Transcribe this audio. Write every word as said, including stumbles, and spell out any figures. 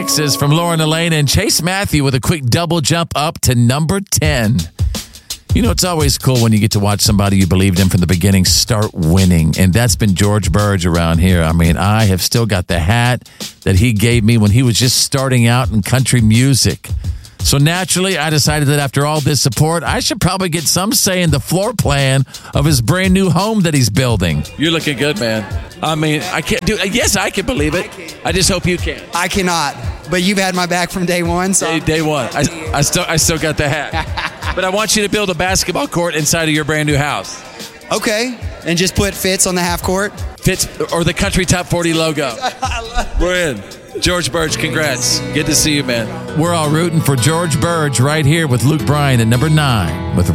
Fixes from Lauren Elaine and Chase Matthew with a quick double jump up to number ten. You know, it's always cool when you get to watch somebody you believed in from the beginning start winning. And that's been George Burge around here. I mean, I have still got the hat that he gave me when he was just starting out in country music. So naturally, I decided that after all this support, I should probably get some say in the floor plan of his brand new home that he's building. You're looking good, man. I mean, I can't do it. Yes, I can believe it. I, can. I just hope you can. I cannot. But you've had my back from day one. So day, day one. I, I still I still got the hat. But I want you to build a basketball court inside of your brand new house. Okay. And just put Fitz on the half court? Fitz or the Country Top forty logo. We're in. George Burge, congrats. Good to see you, man. We're all rooting for George Burge right here with Luke Bryan at number nine with